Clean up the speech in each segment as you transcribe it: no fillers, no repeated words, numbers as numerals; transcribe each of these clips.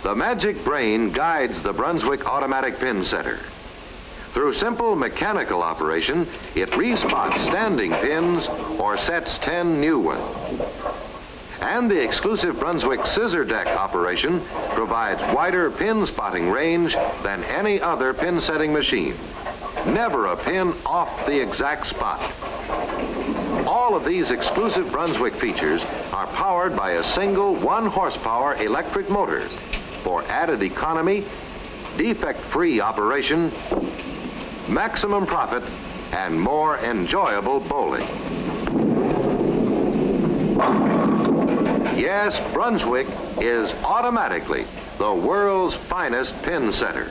The magic brain guides the Brunswick automatic pin setter. Through simple mechanical operation, it respots standing pins or sets 10 new ones. And the exclusive Brunswick scissor deck operation provides wider pin spotting range than any other pin setting machine. Never a pin off the exact spot. All of these exclusive Brunswick features are powered by a single 1 horsepower electric motor for added economy, defect-free operation, maximum profit, and more enjoyable bowling. Yes, Brunswick is automatically the world's finest pin setter.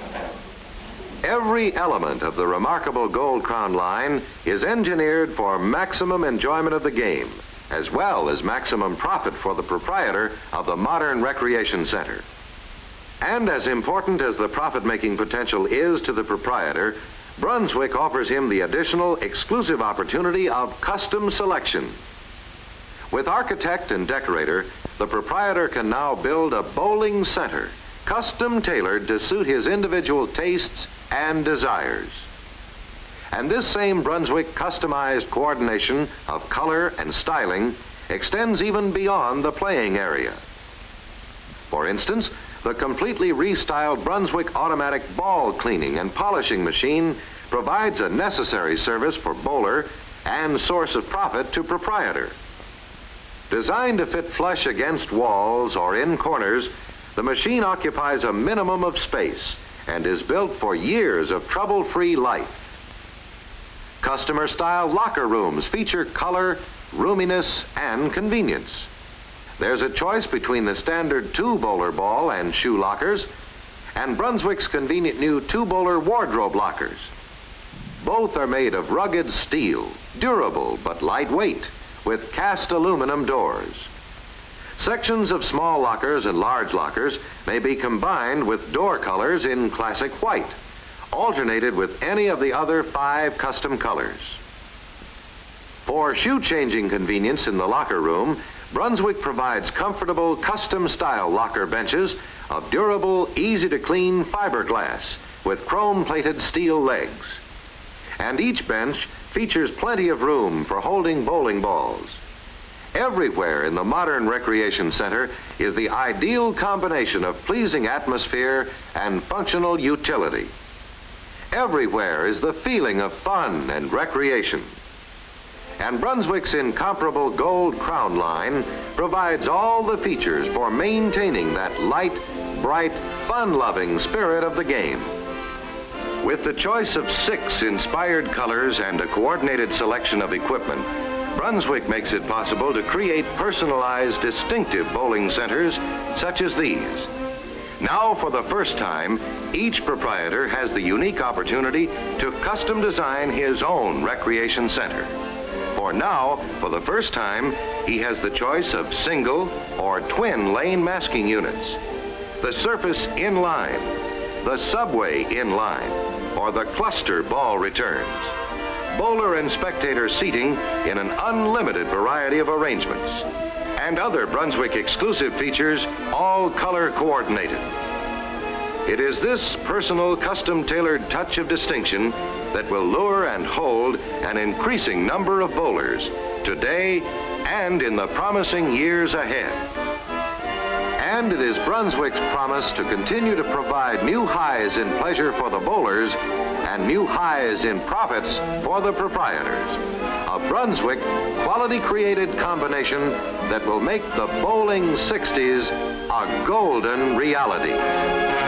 Every element of the remarkable Gold Crown line is engineered for maximum enjoyment of the game, as well as maximum profit for the proprietor of the modern recreation center. And as important as the profit-making potential is to the proprietor, Brunswick offers him the additional exclusive opportunity of custom selection. With architect and decorator, the proprietor can now build a bowling center, custom tailored to suit his individual tastes and desires. And this same Brunswick customized coordination of color and styling extends even beyond the playing area. For instance, the completely restyled Brunswick automatic ball cleaning and polishing machine provides a necessary service for bowler and source of profit to proprietor. Designed to fit flush against walls or in corners, the machine occupies a minimum of space and is built for years of trouble-free life. Customer-style locker rooms feature color, roominess, and convenience. There's a choice between the standard 2-bowler ball and shoe lockers and Brunswick's convenient new 2-bowler wardrobe lockers. Both are made of rugged steel, durable but lightweight, with cast aluminum doors. Sections of small lockers and large lockers may be combined with door colors in classic white, alternated with any of the other 5 custom colors. For shoe-changing convenience in the locker room, Brunswick provides comfortable custom-style locker benches of durable, easy-to-clean fiberglass with chrome-plated steel legs. And each bench features plenty of room for holding bowling balls. Everywhere in the modern recreation center is the ideal combination of pleasing atmosphere and functional utility. Everywhere is the feeling of fun and recreation. And Brunswick's incomparable Gold Crown line provides all the features for maintaining that light, bright, fun-loving spirit of the game. With the choice of 6 inspired colors and a coordinated selection of equipment, Brunswick makes it possible to create personalized, distinctive bowling centers such as these. Now, for the first time, each proprietor has the unique opportunity to custom design his own recreation center. For now, for the first time, he has the choice of single or twin lane masking units, the surface in-line, the subway in-line, or the cluster ball returns. Bowler and spectator seating in an unlimited variety of arrangements, and other Brunswick exclusive features, all color coordinated. It is this personal, custom-tailored touch of distinction that will lure and hold an increasing number of bowlers today and in the promising years ahead. And it is Brunswick's promise to continue to provide new highs in pleasure for the bowlers and new highs in profits for the proprietors. A Brunswick quality-created combination that will make the bowling 60s a golden reality.